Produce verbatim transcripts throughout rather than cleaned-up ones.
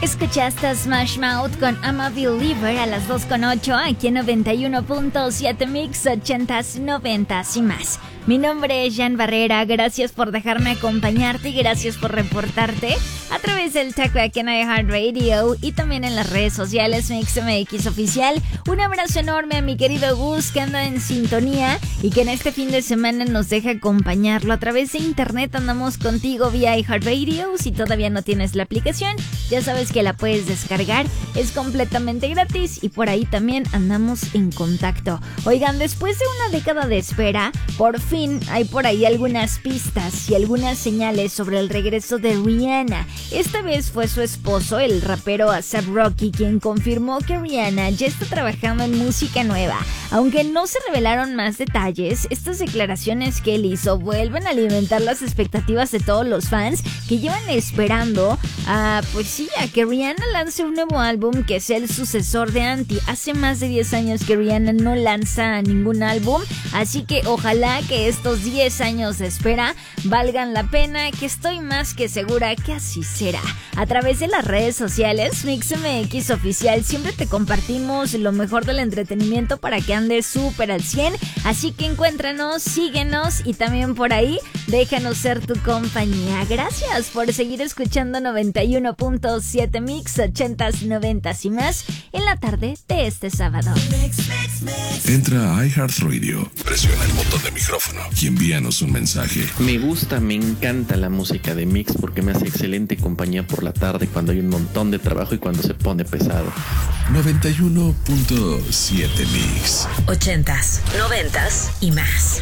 Escuchaste a Smash Mouth con I'm a Believer a las dos con ocho aquí en noventa y uno punto siete Mix ochentas, noventas y más. Mi nombre es Jan Barrera, gracias por dejarme acompañarte y gracias por reportarte a través del TalkBack en iHeartRadio y también en las redes sociales Mix M X Oficial. Un abrazo enorme a mi querido Gus que anda en sintonía y que en este fin de semana nos deja acompañarlo a través de internet. Andamos contigo vía iHeartRadio. Si todavía no tienes la aplicación, ya sabes que la puedes descargar, es completamente gratis y por ahí también andamos en contacto. Oigan, después de una década de espera, por fin hay por ahí algunas pistas y algunas señales sobre el regreso de Rihanna. Esta vez fue su esposo, el rapero A$AP Rocky, quien confirmó que Rihanna ya está trabajando en música nueva. Aunque no se revelaron más detalles, estas declaraciones que él hizo vuelven a alimentar las expectativas de todos los fans que llevan esperando a, pues sí, a que Rihanna lance un nuevo álbum que sea el sucesor de Anti. Hace más de diez años que Rihanna no lanza ningún álbum, así que ojalá que estos diez años de espera valgan la pena, que estoy más que segura que así será. A través de las redes sociales Mix M X Oficial siempre te compartimos lo mejor del entretenimiento para que andes súper al cien, así que encuéntranos, síguenos y también por ahí déjanos ser tu compañía. Gracias por seguir escuchando noventa y uno punto siete Mix ochentas, noventas y más en la tarde de este sábado. Entra a iHeartRadio, presiona el botón de micrófono y envíanos un mensaje. Me gusta, me encanta la música de Mix porque me hace excelente compañía por la tarde cuando hay un montón de trabajo y cuando se pone pesado. noventa y uno punto siete Mix. Ochentas, noventas y más.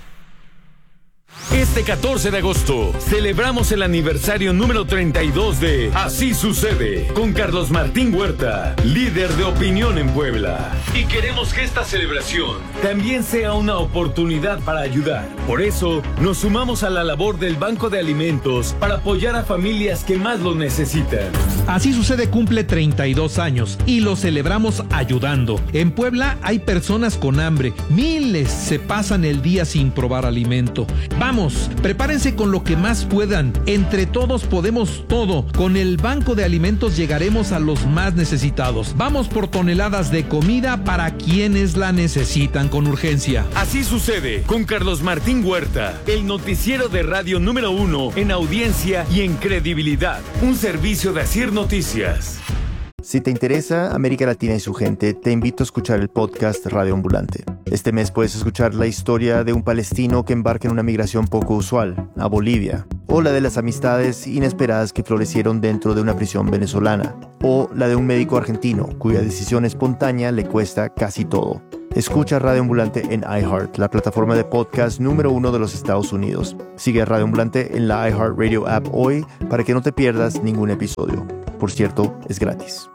Este catorce de agosto celebramos el aniversario número treinta y dos de Así Sucede con Carlos Martín Huerta, líder de opinión en Puebla. Y queremos que esta celebración también sea una oportunidad para ayudar. Por eso nos sumamos a la labor del Banco de Alimentos para apoyar a familias que más lo necesitan. Así Sucede cumple treinta y dos años y lo celebramos ayudando. En Puebla hay personas con hambre, miles se pasan el día sin probar alimento. Vamos, prepárense con lo que más puedan. Entre todos podemos todo. Con el Banco de Alimentos llegaremos a los más necesitados. Vamos por toneladas de comida para quienes la necesitan con urgencia. Así Sucede con Carlos Martín Huerta, el noticiero de radio número uno en audiencia y en credibilidad. Un servicio de Asir Noticias. Si te interesa América Latina y su gente, te invito a escuchar el podcast Radio Ambulante. Este mes puedes escuchar la historia de un palestino que embarca en una migración poco usual, a Bolivia, o la de las amistades inesperadas que florecieron dentro de una prisión venezolana, o la de un médico argentino cuya decisión espontánea le cuesta casi todo. Escucha Radio Ambulante en iHeart, la plataforma de podcast número uno de los Estados Unidos. Sigue a Radio Ambulante en la iHeartRadio app hoy para que no te pierdas ningún episodio. Por cierto, es gratis.